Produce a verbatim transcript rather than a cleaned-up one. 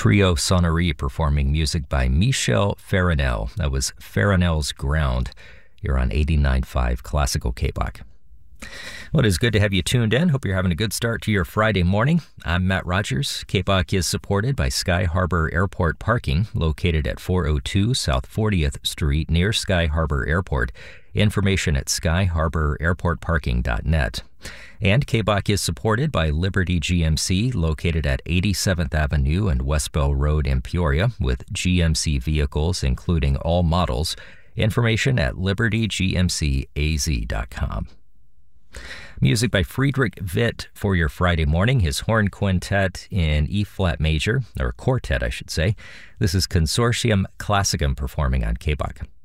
Trio Sonnerie performing music by Michel Farinel. That was Farinel's Ground. You're on eighty-nine point five Classical K-Bach. Well, it is good to have you tuned in. Hope you're having a good start to your Friday morning. I'm Matt Rogers. K-Bach is supported by Sky Harbor Airport Parking, located at four oh two South fortieth Street near Sky Harbor Airport. Information at sky harbor airport parking dot net. And K-Bach is supported by Liberty G M C, located at eighty-seventh Avenue and Westbell Road in Peoria, with G M C vehicles including all models. Information at liberty g m c a z dot com. Music by Friedrich Witt for your Friday morning, his horn quintet in E-flat major, or quartet, I should say. This is Consortium Classicum performing on K-Bach.